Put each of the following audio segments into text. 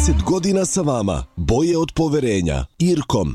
30 godina sa vama. Boje od poverenja. Irkom.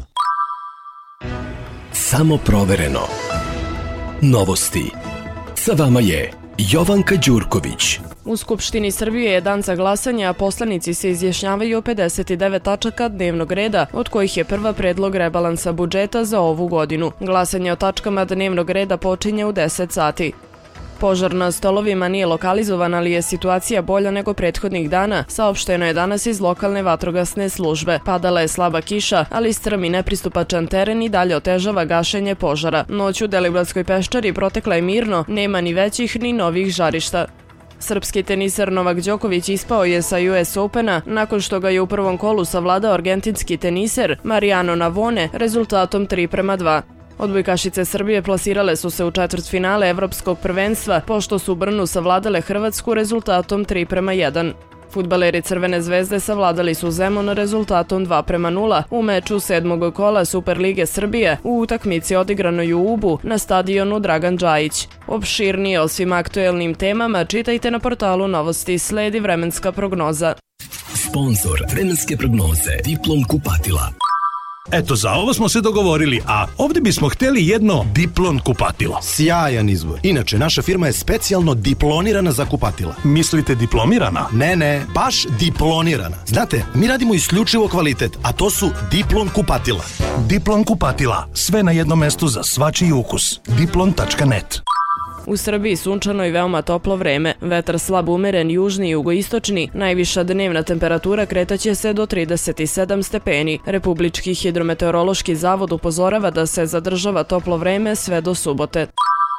Samo provereno. Novosti. Sa vama je Jovanka Đurković. U Skupštini Srbije je dan za glasanje, a poslanici se izjašnjavaju o 59 tačaka dnevnog reda, od kojih je prva predlog rebalansa budžeta za ovu godinu. Glasanje o tačkama dnevnog reda počinje u 10 sati. Požar na stolovima nije lokalizovan, ali je situacija bolja nego prethodnih dana, saopšteno je danas iz lokalne vatrogasne službe. Padala je slaba kiša, ali strm i nepristupačan teren i dalje otežava gašenje požara. Noć u Deliblatskoj peščari protekla je mirno, nema ni većih ni novih žarišta. Srpski teniser Novak Đoković ispao je sa US Opena nakon što ga je u prvom kolu savladao argentinski teniser Mariano Navone rezultatom 3:2. Odbojkašice Srbije plasirale su se u četvrtfinale Evropskog prvenstva, pošto su u Brnu savladale Hrvatsku rezultatom 3:1. Fudbaleri Crvene zvezde savladali su Zemun rezultatom 2:0 u meču 7. kola Superlige Srbije u utakmici odigranoj u Ubu na stadionu Dragan Džajić. Opširnije o svim aktuelnim temama čitajte na portalu Novosti. Sledi vremenska prognoza. Sponzor vremenske prognoze Diplom kupatila. Eto, za ovo smo se dogovorili, a ovdje bismo htjeli jedno Diplon kupatilo. Sjajan izbor. Inače, naša firma je specijalno diplonirana za kupatila. Mislite diplomirana? Ne, baš diplonirana. Znate, mi radimo isključivo kvalitet, a to su Diplon kupatila. Diplon kupatila. Sve na jednom mestu za svačiji ukus. Diplon.net. U Srbiji sunčano i veoma toplo vreme. Vetar slab umeren, južni i jugoistočni. Najviša dnevna temperatura kretaće se do 37 stepeni. Republički hidrometeorološki zavod upozorava da se zadržava toplo vreme sve do subote.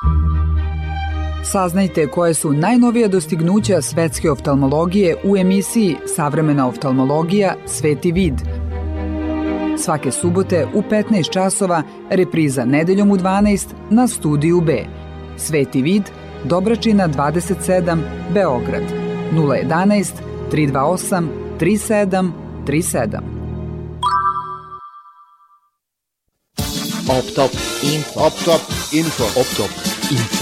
Saznajte koje su najnovija dostignuća svetske oftalmologije u emisiji Savremena oftalmologija – Sveti vid. Svake subote u 15 časova, repriza nedeljom u 12 na Studiju B. Sveti vid, Dobračina 27, Beograd, 011 328 3737. Optop info.